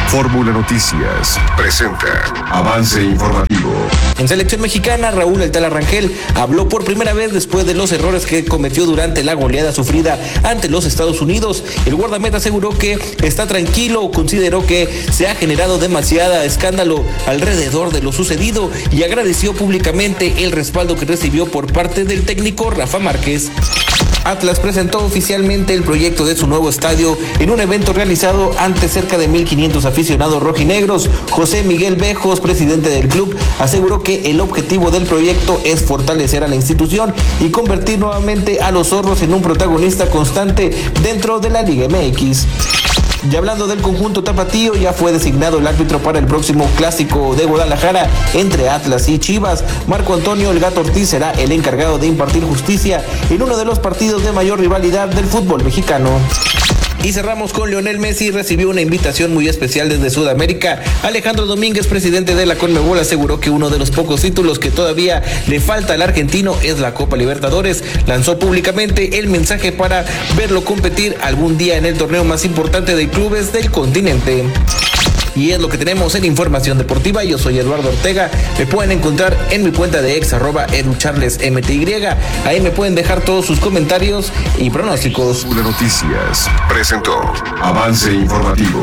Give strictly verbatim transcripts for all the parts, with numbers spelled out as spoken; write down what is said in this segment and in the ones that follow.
Fórmula Noticias presenta Avance Informativo. En selección mexicana, Raúl El Tala Rangel habló por primera vez después de los errores que cometió durante la goleada sufrida ante los Estados Unidos. El guardameta aseguró que está tranquilo, consideró que se ha generado demasiada escándalo alrededor de lo sucedido y agradeció públicamente el respaldo que recibió por parte del técnico Rafa Márquez. Atlas presentó oficialmente el proyecto de su nuevo estadio en un evento realizado ante cerca de mil quinientos aficionados rojinegros. José Miguel Bejos, presidente del club, aseguró que el objetivo del proyecto es fortalecer a la institución y convertir nuevamente a los zorros en un protagonista constante dentro de la Liga M X. Y hablando del conjunto tapatío, ya fue designado el árbitro para el próximo clásico de Guadalajara entre Atlas y Chivas. Marco Antonio El Gato Ortiz será el encargado de impartir justicia en uno de los partidos de mayor rivalidad del fútbol mexicano. Y cerramos con Lionel Messi, recibió una invitación muy especial desde Sudamérica. Alejandro Domínguez, presidente de la Conmebol, aseguró que uno de los pocos títulos que todavía le falta al argentino es la Copa Libertadores. Lanzó públicamente el mensaje para verlo competir algún día en el torneo más importante de clubes del continente. Y es lo que tenemos en Información Deportiva. Yo soy Eduardo Ortega. Me pueden encontrar en mi cuenta de ex, arroba educharlesmty. Ahí me pueden dejar todos sus comentarios y pronósticos. Fórmula Noticias presentó Avance Informativo.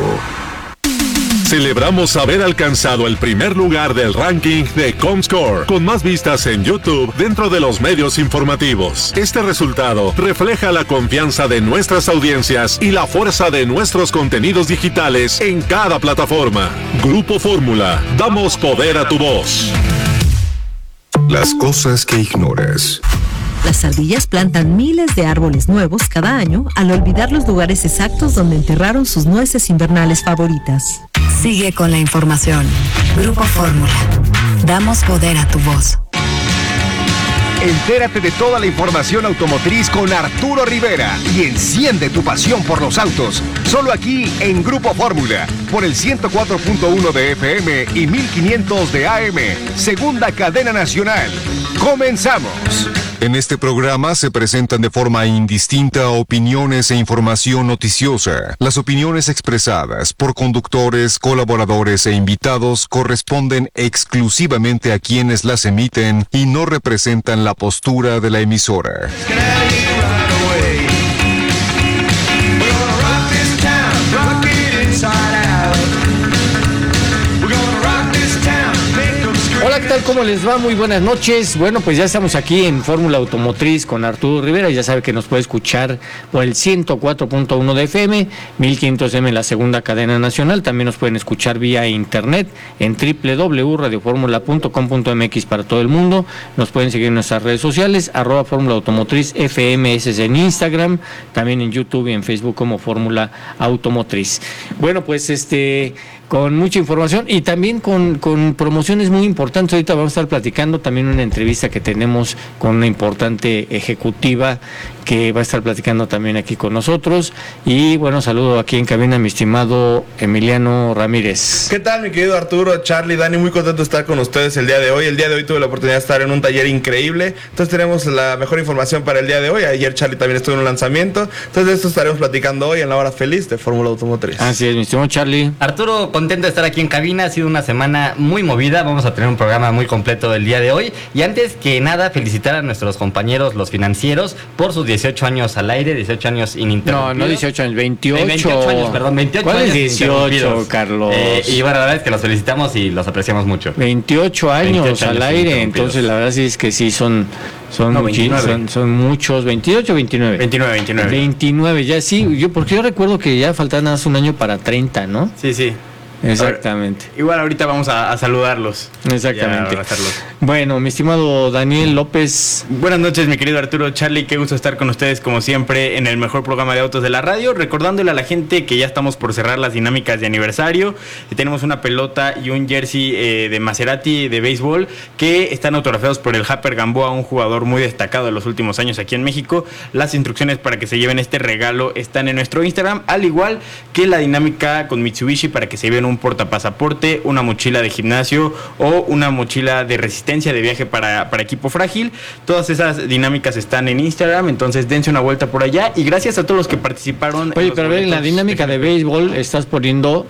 Celebramos haber alcanzado el primer lugar del ranking de Comscore, con más vistas en YouTube dentro de los medios informativos. Este resultado refleja la confianza de nuestras audiencias y la fuerza de nuestros contenidos digitales en cada plataforma. Grupo Fórmula, damos poder a tu voz. Las cosas que ignoras. Las ardillas plantan miles de árboles nuevos cada año al olvidar los lugares exactos donde enterraron sus nueces invernales favoritas. Sigue con la información. Grupo Fórmula. Damos poder a tu voz. Entérate de toda la información automotriz con Arturo Rivera y enciende tu pasión por los autos. Solo aquí en Grupo Fórmula, por el ciento cuatro punto uno de F M y mil quinientos de A M, segunda cadena nacional. ¡Comenzamos! En este programa se presentan de forma indistinta opiniones e información noticiosa. Las opiniones expresadas por conductores, colaboradores e invitados corresponden exclusivamente a quienes las emiten y no representan la postura de la emisora. Hola, ¿qué tal? ¿Cómo les va? Muy buenas noches. Bueno, pues ya estamos aquí en Fórmula Automotriz con Arturo Rivera. Ya sabe que nos puede escuchar por el ciento cuatro punto uno de F M, mil quinientos M en la segunda cadena nacional. También nos pueden escuchar vía internet en doble u doble u doble u punto radio fórmula punto com punto m x para todo el mundo. Nos pueden seguir en nuestras redes sociales, arroba Fórmula Automotriz F M S en Instagram, también en YouTube y en Facebook como Fórmula Automotriz. Bueno, pues este... con mucha información y también con, con promociones muy importantes. Ahorita vamos a estar platicando también una entrevista que tenemos con una importante ejecutiva que va a estar platicando también aquí con nosotros. Y bueno, saludo aquí en cabina a mi estimado Emiliano Ramírez. ¿Qué tal, mi querido Arturo, Charlie, Dani? Muy contento de estar con ustedes el día de hoy. El día de hoy tuve la oportunidad de estar en un taller increíble. Entonces tenemos la mejor información para el día de hoy. Ayer Charlie también estuvo en un lanzamiento. Entonces de esto estaremos platicando hoy en la hora feliz de Fórmula Automotriz. Así es, mi estimado Charlie. Arturo, contento de estar aquí en cabina. Ha sido una semana muy movida. Vamos a tener un programa muy completo el día de hoy. Y antes que nada, felicitar a nuestros compañeros, los financieros, por sus dieciocho años al aire, dieciocho años ininterrumpidos. No, no dieciocho años, veintiocho. Eh, veintiocho años, perdón, veintiocho ¿Cuál años es dieciocho, Carlos? Eh, y bueno, la verdad es que los felicitamos y los apreciamos mucho. veintiocho años veintiocho al años aire, entonces la verdad sí es que sí son... Son, no, muchi- son, son muchos, veintiocho o veintinueve. veintinueve, veintinueve. veintinueve, ya sí, yo porque yo recuerdo que ya faltaban hace un año para treinta, ¿no? Sí, sí. Exactamente. Ahora, igual ahorita vamos a, a saludarlos. Exactamente. Bueno, mi estimado Daniel López. Buenas noches, mi querido Arturo, Charlie, qué gusto estar con ustedes como siempre en el mejor programa de autos de la radio, recordándole a la gente que ya estamos por cerrar las dinámicas de aniversario. Tenemos una pelota y un jersey eh, de Maserati de béisbol que están autografiados por el Japper Gamboa, un jugador muy destacado de los últimos años aquí en México. Las instrucciones para que se lleven este regalo están en nuestro Instagram, al igual que la dinámica con Mitsubishi para que se lleven un portapasaporte, una mochila de gimnasio o una mochila de resistencia de viaje para, para equipo frágil. Todas esas dinámicas están en Instagram, entonces dense una vuelta por allá y gracias a todos los que participaron. Oye, pero a ver, en la dinámica de béisbol estás poniendo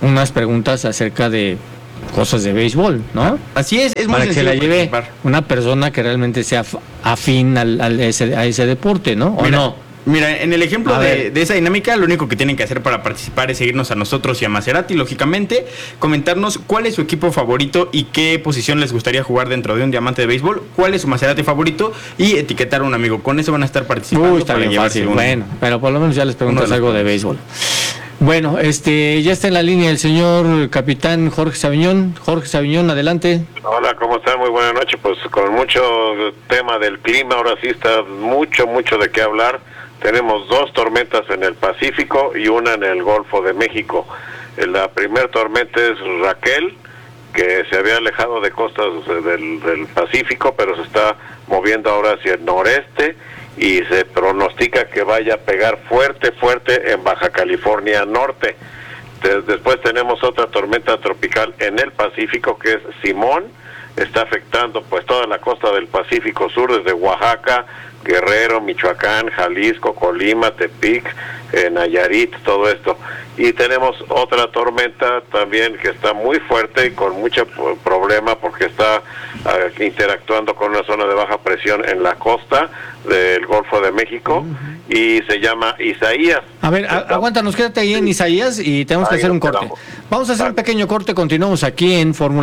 unas preguntas acerca de cosas de béisbol, ¿no? Así es, es muy Para que sencillo la lleve participar. una persona que realmente sea af- afín al, al ese, a ese deporte, ¿no? ¿O Mira, no? Mira, en el ejemplo A de, ver. de esa dinámica, lo único que tienen que hacer para participar es seguirnos a nosotros y a Maserati, lógicamente, comentarnos cuál es su equipo favorito y qué posición les gustaría jugar dentro de un diamante de béisbol, cuál es su Maserati favorito y etiquetar a un amigo. Con eso van a estar participando. Uy, está para bien llevarse fácil. un- Bueno, pero por lo menos ya les preguntas uno de algo los de béisbol. Bueno, este, ya está en la línea el señor capitán Jorge Saviñón. Jorge Saviñón, adelante. Hola, ¿cómo están? Muy buenas noches. Pues con mucho tema del clima, ahora sí está mucho, mucho de qué hablar. Tenemos dos tormentas en el Pacífico y una en el Golfo de México. La primera tormenta es Raquel, que se había alejado de costas del, del Pacífico, pero se está moviendo ahora hacia el noreste y se pronostica que vaya a pegar fuerte, fuerte en Baja California Norte. De- después tenemos otra tormenta tropical en el Pacífico, que es Simón. Está afectando pues toda la costa del Pacífico Sur, desde Oaxaca, Guerrero, Michoacán, Jalisco, Colima, Tepic, eh, Nayarit, todo esto. Y tenemos otra tormenta también que está muy fuerte y con mucho p- problema porque está ah, interactuando con una zona de baja presión en la costa del Golfo de México y se llama Isaías. A ver, a- aguántanos, quédate ahí en Isaías y tenemos que Ahí hacer un nos corte. quedamos. Vamos a hacer un pequeño corte, continuamos aquí en Fórmula